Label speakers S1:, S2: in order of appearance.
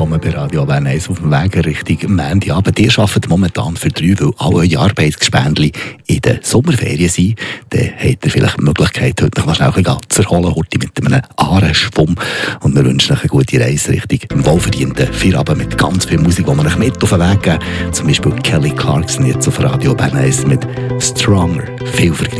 S1: willkommen bei Radio Bern 1 auf dem Weg Richtung Montagabend. Ihr arbeitet momentan für 3, weil alle eure Arbeitsgespendli in den Sommerferien sind. Dann habt ihr vielleicht die Möglichkeit, heute noch schnell ein bisschen zu erholen, heute mit einem Ahrenschwumm. Und wir wünschen euch eine gute Reise Richtung einen wohlverdienten Feierabend mit ganz viel Musik, die wir euch mit auf den Weg geben. Zum Beispiel Kelly Clarkson jetzt auf Radio Bern 1 mit «Stronger». Viel Vergnügen.